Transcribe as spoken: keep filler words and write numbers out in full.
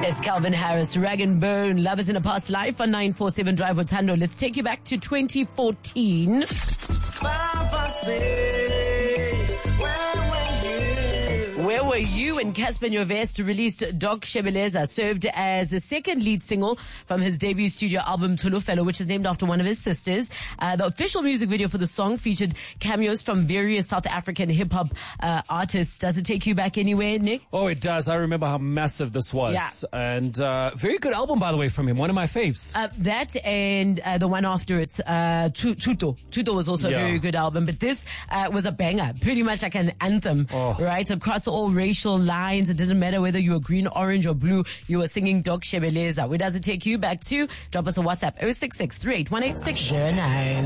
It's Calvin Harris, Rag and Bone, Lovers in a Past Life on nine four seven Drive Otando. Let's take you back to twenty fourteen. Where were you when Casper Nyovest released Dog Shebeleza, served as the second lead single from his debut studio album Tolofelo, which is named after one of his sisters. Uh, the official music video for the song featured cameos from various South African hip-hop uh, artists. Does it take you back anywhere, Nick? Oh, it does. I remember how massive this was. Yeah. And uh, very good album, by the way, from him. One of my faves. Uh, that and uh, the one after it, uh, Tuto. Tuto was also Yeah. a very good album, but this uh, was a banger. Pretty much like an anthem, Oh. right? Across all racial lines. It didn't matter whether you were green, orange, or blue. You were singing Dog Shebeleza. Where does it take you back to? Drop us a WhatsApp, oh six six, three eight one eight six zero nine.